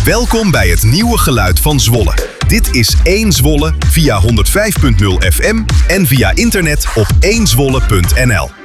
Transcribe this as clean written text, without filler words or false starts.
Welkom bij het nieuwe geluid van Zwolle. Dit is 1 Zwolle via 105.0 FM en via internet op 1zwolle.nl.